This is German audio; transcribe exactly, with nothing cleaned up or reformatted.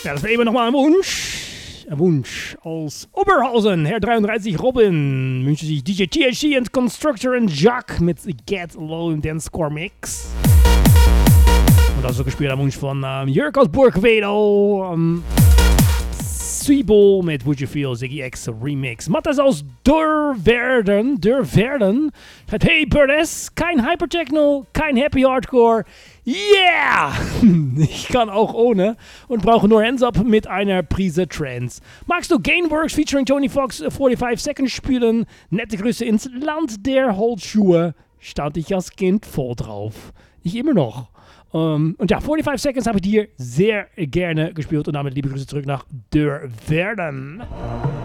Ja, das war eben nochmal ein Wunsch. Ein Wunsch aus Oberhausen. Herr dreiunddreißig Robin wünscht sich D J T H C und Constructor und Jack mit Get Low im Dancecore Mix. Und also gespielt am Wunsch von ähm, Jörg aus Burgwedo. Ähm, Sibo mit Would You Feel Ziggy X Remix. Matthias aus Dörverden. Dörverden. Schreibt, hey Birdes, kein Hypertechno, kein Happy Hardcore. Yeah! Ich kann auch ohne und brauche nur Hands Up mit einer Prise Trance. Magst du Gainworks featuring Tony Fox fünfundvierzig Seconds spielen? Nette Grüße ins Land der Holzschuhe. Stand ich als Kind voll drauf. Ich immer noch. Um, und ja, fünfundvierzig Seconds habe ich dir sehr gerne gespielt. Und damit liebe Grüße zurück nach Dörverden.